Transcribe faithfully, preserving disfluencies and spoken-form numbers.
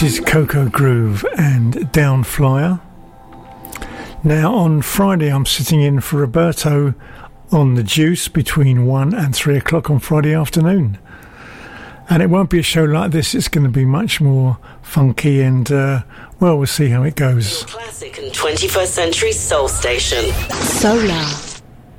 This is Coco Groove and Downflyer. Now on Friday I'm sitting in for Roberto on the Juice between one and three o'clock on Friday afternoon. And it won't be a show like this, it's going to be much more funky and, uh, well, we'll see how it goes. Classic and twenty-first century soul station. Solar.